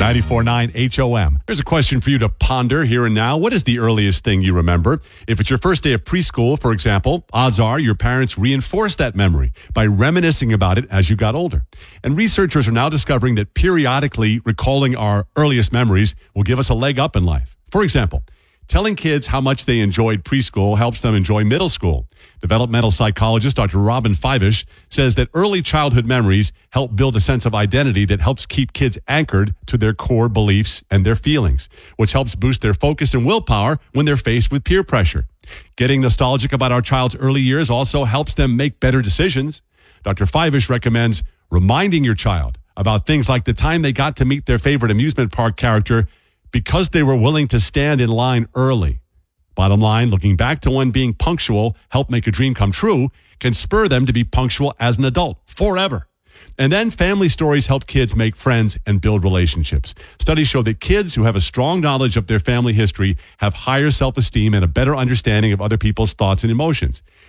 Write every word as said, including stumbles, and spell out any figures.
ninety-four point nine H O M. Here's a question for you to ponder here and now. What is the earliest thing you remember? If it's your first day of preschool, for example, odds are your parents reinforced that memory by reminiscing about it as you got older. And researchers are now discovering that periodically recalling our earliest memories will give us a leg up in life. For example, telling kids how much they enjoyed preschool helps them enjoy middle school. Developmental psychologist Doctor Robin Fivish says that early childhood memories help build a sense of identity that helps keep kids anchored to their core beliefs and their feelings, which helps boost their focus and willpower when they're faced with peer pressure. Getting nostalgic about our child's early years also helps them make better decisions. Doctor Fivish recommends reminding your child about things like the time they got to meet their favorite amusement park character because they were willing to stand in line early. Bottom line, looking back to when being punctual helped make a dream come true can spur them to be punctual as an adult forever. And then family stories help kids make friends and build relationships. Studies show that kids who have a strong knowledge of their family history have higher self-esteem and a better understanding of other people's thoughts and emotions.